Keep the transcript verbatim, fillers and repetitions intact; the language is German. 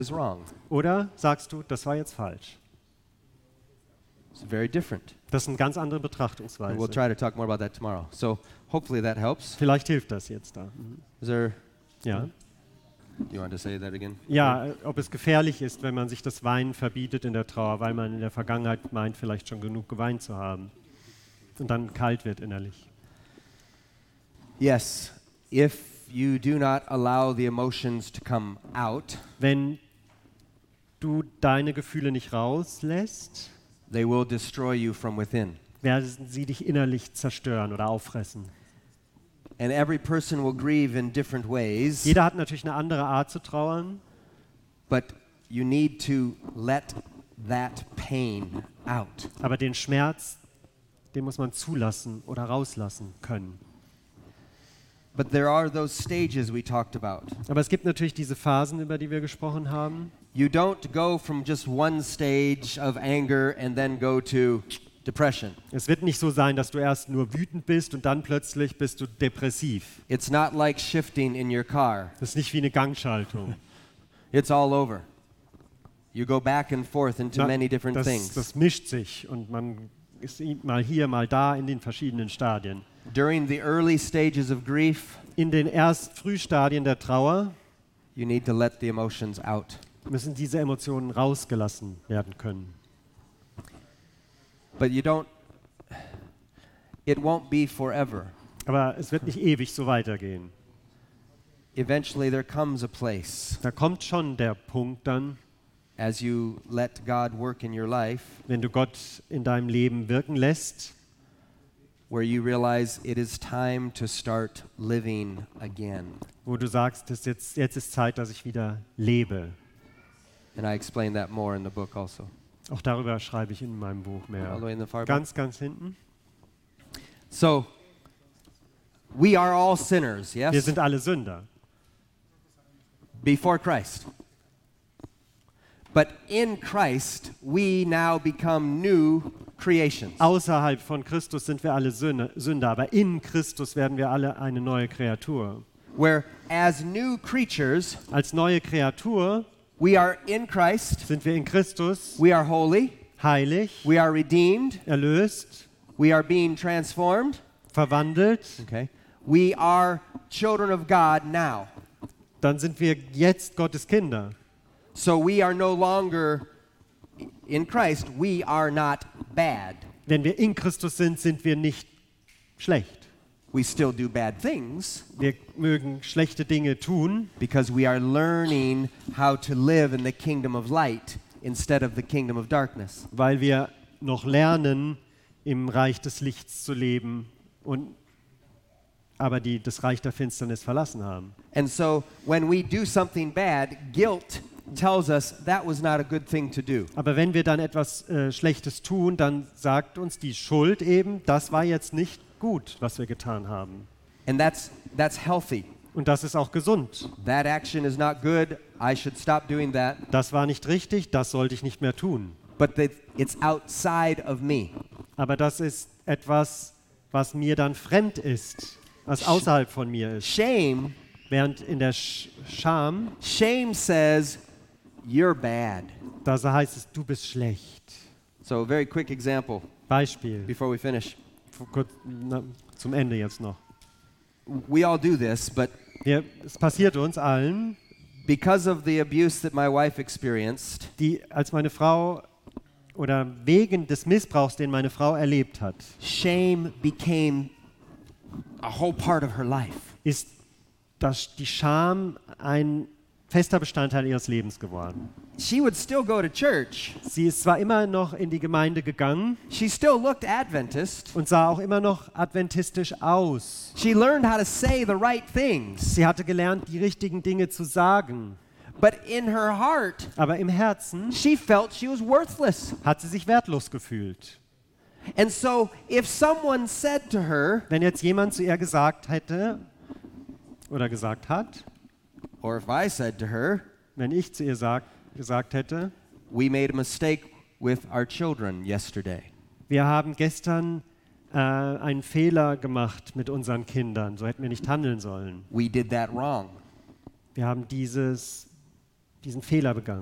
is wrong. Oder sagst du, das war jetzt falsch? It's very different. Das ist eine ganz andere And Betrachtungsweise. we'll try to talk more about that tomorrow. So hopefully that helps. Vielleicht hilft das jetzt da. Mhm. Is there, Ja. you want to say that again? Ja, äh, ob es gefährlich ist, wenn man sich das Weinen verbietet in der Trauer, weil man in der Vergangenheit meint, vielleicht schon genug geweint zu haben und dann kalt wird innerlich. Yes, if you do not allow the emotions to come out, Wenn du deine Gefühle nicht rauslässt, they will destroy you from within. werden sie dich innerlich zerstören oder auffressen. And every person will grieve in different ways, Jeder hat natürlich eine andere Art zu trauern, but you need to let that pain out. aber den Schmerz, den muss man zulassen oder rauslassen können. But there are those stages we talked about. Aber es gibt natürlich diese Phasen, über die wir gesprochen haben. You don't go from just one stage of anger and then go to depression. Es wird nicht so sein, dass du erst nur wütend bist und dann plötzlich bist du depressiv. It's not like shifting in your car. Das ist nicht wie eine Gangschaltung. It's all over. You go back and forth into Na, many different das, things. das mischt sich und man ist mal hier, mal da in den verschiedenen Stadien. During the early stages of grief, In den erst Frühstadien der Trauer you need to let the emotions out. müssen diese Emotionen rausgelassen werden können. But you don't, it won't be forever. Aber es wird nicht ewig so weitergehen. Eventually there comes a place Da kommt schon der Punkt dann, as you let God work in your life wenn du Gott in deinem Leben wirken lässt, where you realize it is time to start living again. wo du sagst, das ist jetzt, jetzt ist Zeit, dass ich wieder lebe. And I explain that more in the book also. Auch darüber schreibe ich in meinem Buch All the mehr. way in the far back. Ganz, ganz hinten. So, we are all sinners, Wir yes? sind alle Sünder. Before Christ. But in Christ, we now become new creations. Außerhalb von Christus sind wir alle Sünde- Sünder, aber in Christus werden wir alle eine neue Kreatur. Where as new creatures, Als neue Kreatur we are in Christ, sind wir in Christus we are holy, heilig, we are redeemed, erlöst, we are being transformed, verwandelt. okay? We are children of God now. Dann sind wir jetzt Gottes Kinder. So we are no longer in Christ, we are not bad. Wenn wir in Christus sind, sind wir nicht schlecht. We still do bad things Wir mögen schlechte Dinge tun, because we are learning how to live in the kingdom of light instead of the kingdom of darkness. weil wir noch lernen, im Reich des Lichts zu leben und aber die das Reich der Finsternis verlassen haben. And so when we do something bad, guilt tells us that was not a good thing to do. Aber wenn wir dann etwas äh, Schlechtes tun, dann sagt uns die Schuld eben, das war jetzt nicht gut, was wir getan haben. And that's that's healthy. Und das ist auch gesund. That action is not good. I should stop doing that. Das war nicht richtig, das sollte ich nicht mehr tun. But the, it's outside of me. Aber das ist etwas, was mir dann fremd ist, was außerhalb von mir ist. Shame, Während in der Sch Scham, shame says you're bad. da heißt es, du bist schlecht. So a very quick example Beispiel, before we finish. vor kurz, na, zum Ende jetzt noch. We all do this, but Wir, es passiert uns allen, because of the abuse that my wife experienced, die als meine Frau oder wegen des Missbrauchs, den meine Frau erlebt hat, shame became a whole part of her life. ist das, die Scham ein fester Bestandteil ihres Lebens geworden. She would still go to church. Sie ist zwar immer noch in die Gemeinde gegangen She still looked Adventist. und sah auch immer noch adventistisch aus. She learned how to say the right things. Sie hatte gelernt, die richtigen Dinge zu sagen. But in her heart, Aber im Herzen she felt she was worthless. hat sie sich wertlos gefühlt. And so if someone said to her, Wenn jetzt jemand zu ihr gesagt hätte oder gesagt hat, or if I said to her, wenn ich zu ihr sag, gesagt hätte, we made a mistake with our children yesterday. wir haben gestern äh, einen Fehler gemacht mit unseren Kindern, so hätten wir nicht handeln sollen. We did that wrong. Wir haben dieses diesen Fehler begangen.